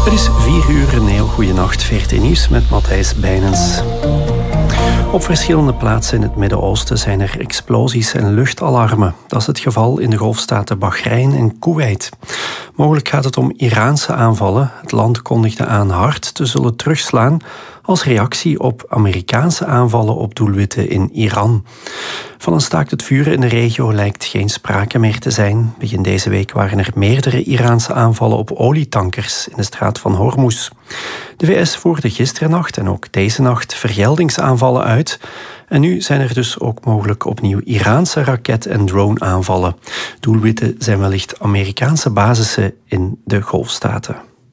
Het is 4 uur, een heel goede nacht. VRT Nieuws met Matthijs Bijnens. Op verschillende plaatsen in het Midden-Oosten zijn er explosies en luchtalarmen. Dat is het geval in de golfstaten Bahrein en Koeweit. Mogelijk gaat het om Iraanse aanvallen. Het land kondigde aan hard te zullen terugslaan als reactie op Amerikaanse aanvallen op doelwitten in Iran. Van een staakt het vuren in de regio lijkt geen sprake meer te zijn. Begin deze week waren er meerdere Iraanse aanvallen op olietankers in de straat van Hormuz. De VS voerde gisterennacht en ook deze nacht vergeldingsaanvallen uit. En nu zijn er dus ook mogelijk opnieuw Iraanse raket- en drone-aanvallen. Doelwitten zijn wellicht Amerikaanse basissen in de golfstaten.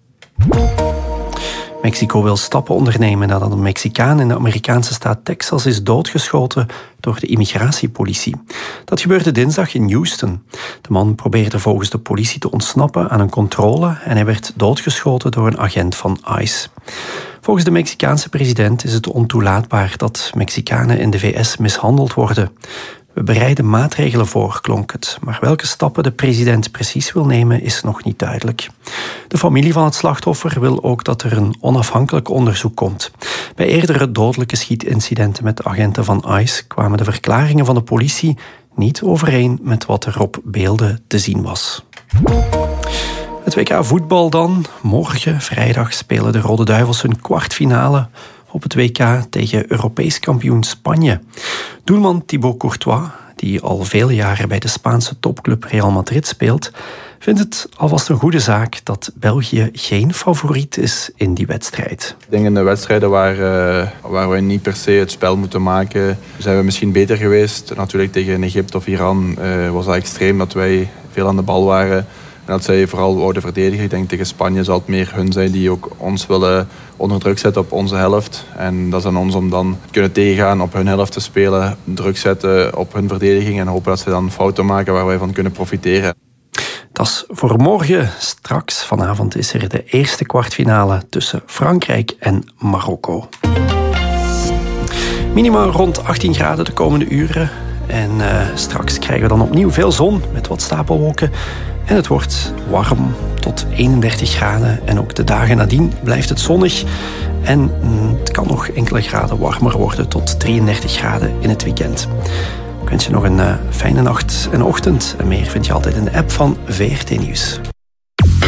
Mexico wil stappen ondernemen nadat een Mexicaan in de Amerikaanse staat Texas is doodgeschoten door de immigratiepolitie. Dat gebeurde dinsdag in Houston. De man probeerde volgens de politie te ontsnappen aan een controle en hij werd doodgeschoten door een agent van ICE. Volgens de Mexicaanse president is het ontoelaatbaar dat Mexicanen in de VS mishandeld worden. We bereiden maatregelen voor, klonk het. Maar welke stappen de president precies wil nemen, is nog niet duidelijk. De familie van het slachtoffer wil ook dat er een onafhankelijk onderzoek komt. Bij eerdere dodelijke schietincidenten met agenten van ICE kwamen de verklaringen van de politie niet overeen met wat er op beelden te zien was. Het WK voetbal dan. Morgen, vrijdag, spelen de Rode Duivels hun kwartfinale op het WK tegen Europees kampioen Spanje. Doelman Thibaut Courtois, die al vele jaren bij de Spaanse topclub Real Madrid speelt, vindt het alvast een goede zaak dat België geen favoriet is in die wedstrijd. Ik denk in de wedstrijden waar we niet per se het spel moeten maken, zijn we misschien beter geweest. Natuurlijk tegen Egypte of Iran was dat extreem dat wij veel aan de bal waren. En dat zij vooral wouden verdedigen. Ik denk tegen Spanje zal het meer hun zijn die ook ons willen onder druk zetten op onze helft. En dat is aan ons om dan te kunnen tegengaan, op hun helft te spelen, druk zetten op hun verdediging en hopen dat ze dan fouten maken waar wij van kunnen profiteren. Dat is voor morgen. Straks vanavond is er de eerste kwartfinale tussen Frankrijk en Marokko. Minima rond 18 graden de komende uren. En straks krijgen we dan opnieuw veel zon met wat stapelwolken. En het wordt warm tot 31 graden. En ook de dagen nadien blijft het zonnig. En het kan nog enkele graden warmer worden tot 33 graden in het weekend. Ik wens je nog een fijne nacht en ochtend. En meer vind je altijd in de app van VRT Nieuws.